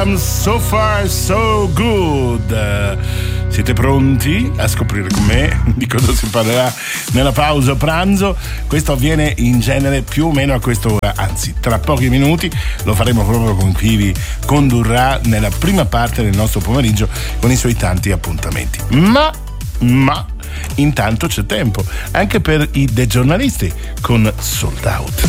Graham, So Far So Good. Siete pronti a scoprire con me di cosa si parlerà nella pausa pranzo? Questo avviene in genere più o meno a quest'ora, anzi tra pochi minuti lo faremo proprio con chi vi condurrà nella prima parte del nostro pomeriggio con i suoi tanti appuntamenti. Ma intanto c'è tempo anche per i The Giornalisti con Sold Out.